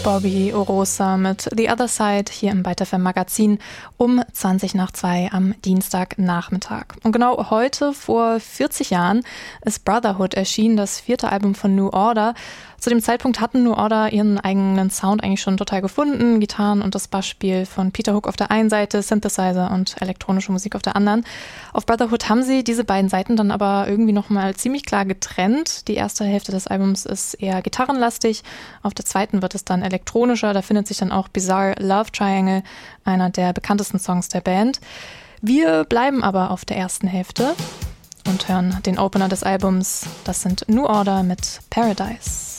Bobby Orosa mit The Other Side hier im Byte FM Magazin um 2 am Dienstagnachmittag. Und genau heute, vor 40 Jahren, ist Brotherhood erschienen, das 4. Album von New Order. Zu dem Zeitpunkt hatten New Order ihren eigenen Sound eigentlich schon total gefunden. Gitarren und das Bassspiel von Peter Hook auf der einen Seite, Synthesizer und elektronische Musik auf der anderen. Auf Brotherhood haben sie diese beiden Seiten dann aber irgendwie nochmal ziemlich klar getrennt. Die erste Hälfte des Albums ist eher gitarrenlastig. Auf der zweiten wird es dann elektronischer. Da findet sich dann auch Bizarre Love Triangle, einer der bekanntesten Songs der Band. Wir bleiben aber auf der ersten Hälfte und hören den Opener des Albums. Das sind New Order mit Paradise.